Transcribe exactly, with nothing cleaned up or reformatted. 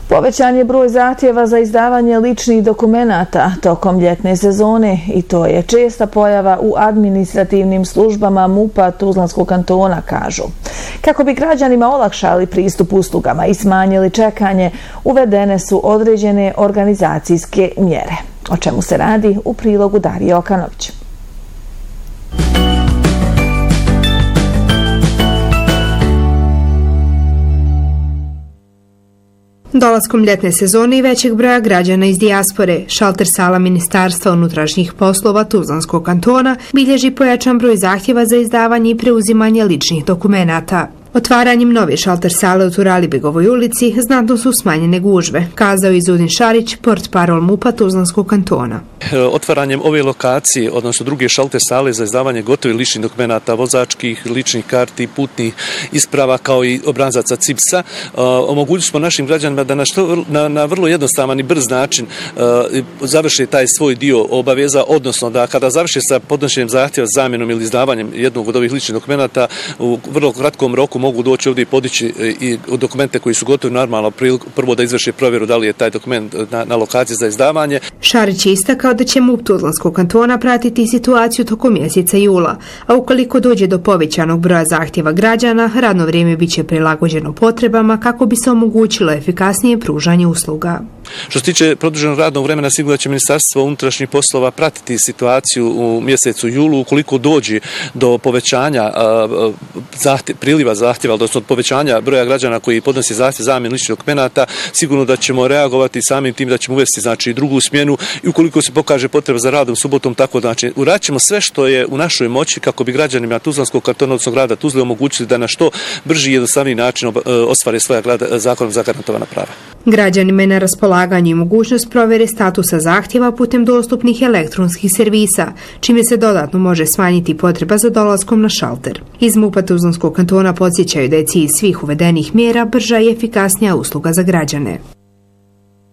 Povećan je broj zahtjeva za izdavanje ličnih dokumenata tokom ljetne sezone i to je česta pojava u administrativnim službama M U P-a Tuzlanskog kantona, kažu. Kako bi građanima olakšali pristup uslugama i smanjili čekanje, uvedene su određene organizacijske mjere. O čemu se radi u prilogu Darije Okanović. Dolaskom ljetne sezone i većeg broja građana iz dijaspore, šalter sala Ministarstva unutrašnjih poslova Tuzlanskog kantona bilježi pojačan broj zahtjeva za izdavanje i preuzimanje ličnih dokumenata. Otvaranjem nove šalter sale u Turalibegovoj ulici znatno su smanjene gužve, kazao Izudin Šarić, portparol M U P-a Tuzlanskog kantona. Otvaranjem ove lokacije, odnosno druge šalter sale za izdavanje gotovih ličnih dokumenata, vozačkih, ličnih karti, putnih isprava kao i obrazaca C I P S-a, omogućili smo našim građanima da na, što, na, na vrlo jednostavan i brz način završe taj svoj dio obaveza, odnosno da kada završe sa podnošenjem zahtjeva za zamjenom ili izdavanjem jednog od ovih ličnih dokumenata u vrlo kratkom roku mogu doći ovdje i podići i dokumente koji su gotovi, normalno prvo da izvrše provjeru da li je taj dokument na, na lokaciji za izdavanje. Šarić je istakao da će M U P Tuzlanskog kantona pratiti situaciju tokom mjeseca jula, a ukoliko dođe do povećanog broja zahtjeva građana, radno vrijeme biće prilagođeno potrebama kako bi se omogućilo efikasnije pružanje usluga. Što se tiče produženog radnog vremena, sigurno da će Ministarstvo unutrašnjih poslova pratiti situaciju u mjesecu julu. Ukoliko dođe do povećanja zahtjeva, priliva zahtjeva, odnosno povećanja broja građana koji podnosi zahtjev za zamjenu ličnih dokumenata, sigurno da ćemo reagovati samim tim da ćemo uvesti znači drugu smjenu i ukoliko se pokaže potreba za radom subotom, tako znači uraćemo sve što je u našoj moći kako bi građanima Tuzlanskog kantona, odnosno grada Tuzle, omogućili da na što brži i jednostavniji način ostvare svoja zakonom zagarantovana prava. Građanima je na raspolaganje i mogućnost provjere statusa zahtjeva putem dostupnih elektronskih servisa, čime se dodatno može smanjiti potreba za dolaskom na šalter. Iz M U P-a Tuzlanskog kantona podsjećaju da je cilj svih uvedenih mjera brža i efikasnija usluga za građane.